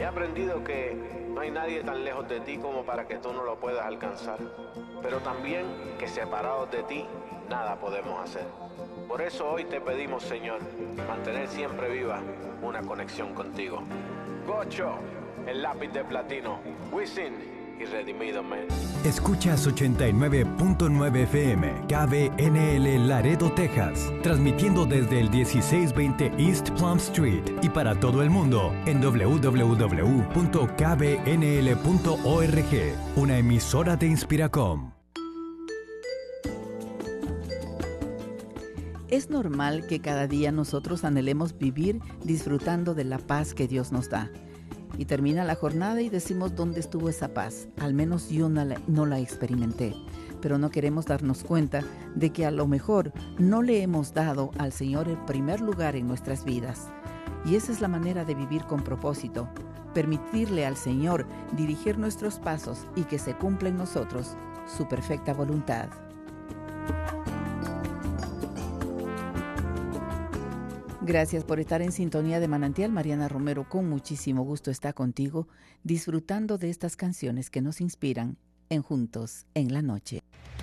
aprendido que no hay nadie tan lejos de ti como para que tú no lo puedas alcanzar, pero también que separados de ti, nada podemos hacer. Por eso hoy te pedimos, Señor, mantener siempre viva una conexión contigo. Gocho, el lápiz de platino, Wisin y Redimido Man. Escuchas 89.9 FM, KBNL Laredo, Texas, transmitiendo desde el 1620 East Plum Street y para todo el mundo en www.kbnl.org, una emisora de Inspiracom. Es normal que cada día nosotros anhelemos vivir disfrutando de la paz que Dios nos da. Y termina la jornada y decimos, ¿dónde estuvo esa paz? Al menos yo no la experimenté. Pero no queremos darnos cuenta de que a lo mejor no le hemos dado al Señor el primer lugar en nuestras vidas. Y esa es la manera de vivir con propósito. Permitirle al Señor dirigir nuestros pasos y que se cumpla en nosotros su perfecta voluntad. Gracias por estar en sintonía de Manantial. Mariana Romero, con muchísimo gusto está contigo, disfrutando de estas canciones que nos inspiran en Juntos en la Noche.